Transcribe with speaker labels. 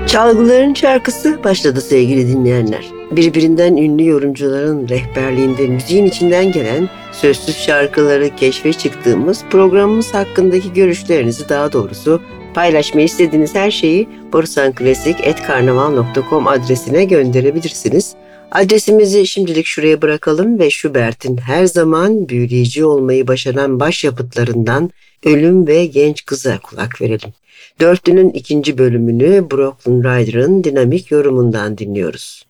Speaker 1: Çalgıların şarkısı başladı sevgili dinleyenler. Birbirinden ünlü yorumcuların rehberliğinde müziğin içinden gelen sözsüz şarkıları keşfe çıktığımız programımız hakkındaki görüşlerinizi, daha doğrusu paylaşmayı istediğiniz her şeyi borusanclassic@karnaval.com adresine gönderebilirsiniz. Adresimizi şimdilik şuraya bırakalım ve Schubert'in her zaman büyüleyici olmayı başaran başyapıtlarından Ölüm ve Genç Kıza kulak verelim. Dörtlünün ikinci bölümünü Brooklyn Rider'ın dinamik yorumundan dinliyoruz.